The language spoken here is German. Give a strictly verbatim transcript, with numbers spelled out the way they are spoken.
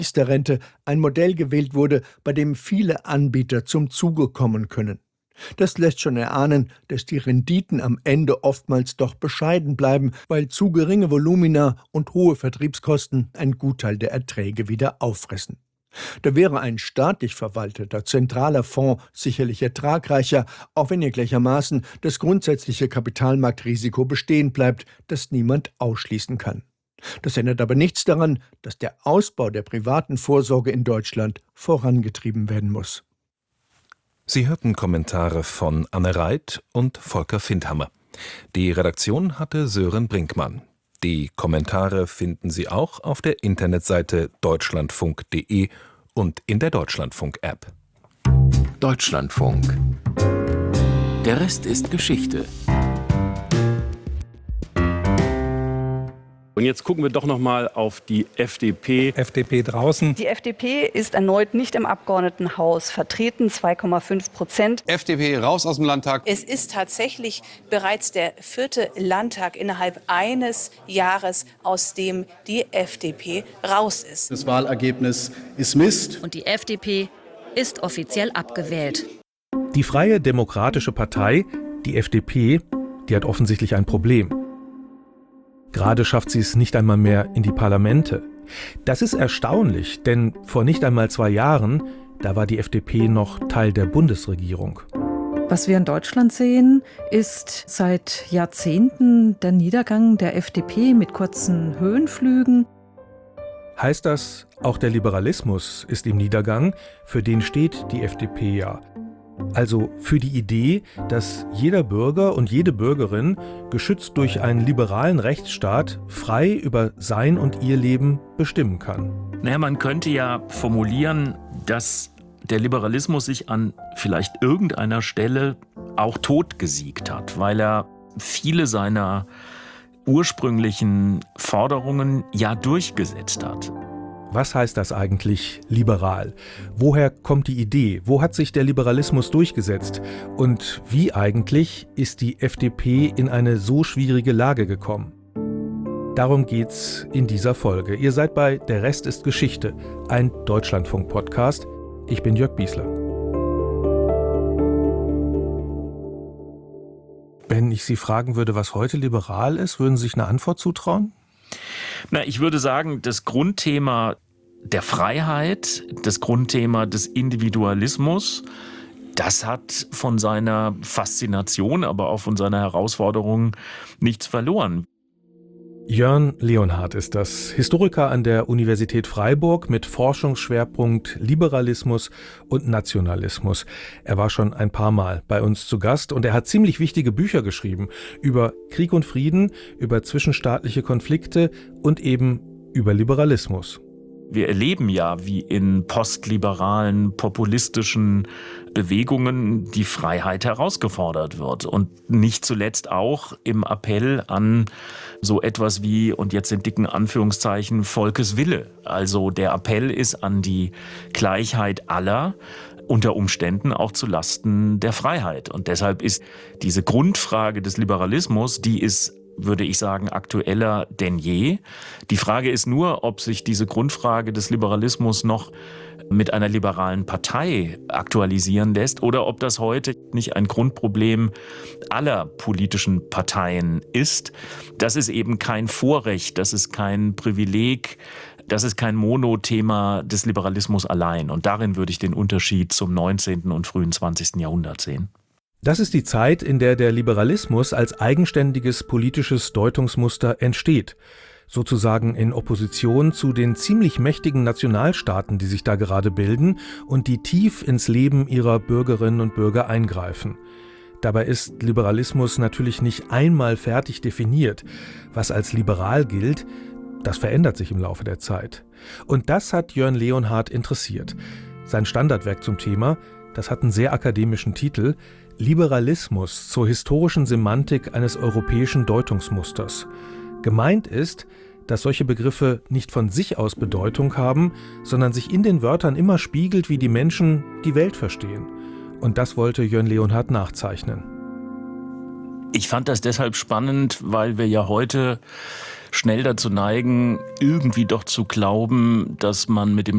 Rente ein Modell gewählt wurde, bei dem viele Anbieter zum Zuge kommen können. Das lässt schon erahnen, dass die Renditen am Ende oftmals doch bescheiden bleiben, weil zu geringe Volumina und hohe Vertriebskosten einen Gutteil der Erträge wieder auffressen. Da wäre ein staatlich verwalteter zentraler Fonds sicherlich ertragreicher, auch wenn hier gleichermaßen das grundsätzliche Kapitalmarktrisiko bestehen bleibt, das niemand ausschließen kann. Das ändert aber nichts daran, dass der Ausbau der privaten Vorsorge in Deutschland vorangetrieben werden muss. Sie hörten Kommentare von Anne Reit und Volker Findhammer. Die Redaktion hatte Sören Brinkmann. Die Kommentare finden Sie auch auf der Internetseite deutschlandfunk punkt de und in der Deutschlandfunk-App. Deutschlandfunk. Der Rest ist Geschichte. Und jetzt gucken wir doch noch mal auf die F D P. F D P draußen. Die F D P ist erneut nicht im Abgeordnetenhaus vertreten, zwei Komma fünf Prozent. F D P raus aus dem Landtag. Es ist tatsächlich bereits der vierte Landtag innerhalb eines Jahres, aus dem die F D P raus ist. Das Wahlergebnis ist Mist. Und die F D P ist offiziell abgewählt. Die Freie Demokratische Partei, die F D P, die hat offensichtlich ein Problem. Gerade schafft sie es nicht einmal mehr in die Parlamente. Das ist erstaunlich, denn vor nicht einmal zwei Jahren, da war die F D P noch Teil der Bundesregierung. Was wir in Deutschland sehen, ist seit Jahrzehnten der Niedergang der F D P mit kurzen Höhenflügen. Heißt das, auch der Liberalismus ist im Niedergang? Für den steht die F D P ja. Also für die Idee, dass jeder Bürger und jede Bürgerin, geschützt durch einen liberalen Rechtsstaat, frei über sein und ihr Leben bestimmen kann. Naja, man könnte ja formulieren, dass der Liberalismus sich an vielleicht irgendeiner Stelle auch totgesiegt hat, weil er viele seiner ursprünglichen Forderungen ja durchgesetzt hat. Was heißt das eigentlich, liberal? Woher kommt die Idee? Wo hat sich der Liberalismus durchgesetzt? Und wie eigentlich ist die F D P in eine so schwierige Lage gekommen? Darum geht's in dieser Folge. Ihr seid bei Der Rest ist Geschichte, ein Deutschlandfunk-Podcast. Ich bin Jörg Biesler. Wenn ich Sie fragen würde, was heute liberal ist, würden Sie sich eine Antwort zutrauen? Na, ich würde sagen, das Grundthema der Freiheit, das Grundthema des Individualismus, das hat von seiner Faszination, aber auch von seiner Herausforderung nichts verloren. Jörn Leonhardt ist das, Historiker an der Universität Freiburg mit Forschungsschwerpunkt Liberalismus und Nationalismus. Er war schon ein paar Mal bei uns zu Gast und er hat ziemlich wichtige Bücher geschrieben über Krieg und Frieden, über zwischenstaatliche Konflikte und eben über Liberalismus. Wir erleben ja, wie in postliberalen, populistischen Bewegungen die Freiheit herausgefordert wird. Und nicht zuletzt auch im Appell an so etwas wie, und jetzt in dicken Anführungszeichen, Volkes Wille. Also der Appell ist an die Gleichheit aller, unter Umständen auch zu Lasten der Freiheit. Und deshalb ist diese Grundfrage des Liberalismus, die ist, würde ich sagen, aktueller denn je. Die Frage ist nur, ob sich diese Grundfrage des Liberalismus noch mit einer liberalen Partei aktualisieren lässt oder ob das heute nicht ein Grundproblem aller politischen Parteien ist. Das ist eben kein Vorrecht, das ist kein Privileg, das ist kein Monothema des Liberalismus allein. Und darin würde ich den Unterschied zum neunzehnten und frühen zwanzigsten Jahrhundert sehen. Das ist die Zeit, in der der Liberalismus als eigenständiges politisches Deutungsmuster entsteht, sozusagen in Opposition zu den ziemlich mächtigen Nationalstaaten, die sich da gerade bilden und die tief ins Leben ihrer Bürgerinnen und Bürger eingreifen. Dabei ist Liberalismus natürlich nicht einmal fertig definiert. Was als liberal gilt, das verändert sich im Laufe der Zeit. Und das hat Jörn Leonhardt interessiert. Sein Standardwerk zum Thema, das hat einen sehr akademischen Titel, Liberalismus zur historischen Semantik eines europäischen Deutungsmusters. Gemeint ist, dass solche Begriffe nicht von sich aus Bedeutung haben, sondern sich in den Wörtern immer spiegelt, wie die Menschen die Welt verstehen. Und das wollte Jörn Leonhardt nachzeichnen. Ich fand das deshalb spannend, weil wir ja heute schnell dazu neigen, irgendwie doch zu glauben, dass man mit dem